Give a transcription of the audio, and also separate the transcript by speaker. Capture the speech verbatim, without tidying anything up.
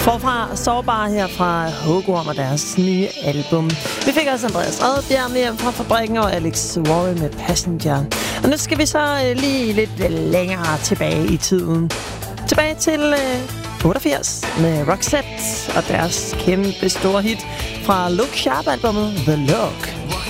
Speaker 1: Forfra Sårbar her fra Hugorm og deres nye album. Vi fik også Andreas Odbjerg med fra Fabrikken og Alex Warren med Passenger. Og nu skal vi så øh, lige lidt længere tilbage i tiden. Tilbage til øh, otteogfirs med Roxette og deres kæmpe store hit fra Look Sharp-albummet The Look.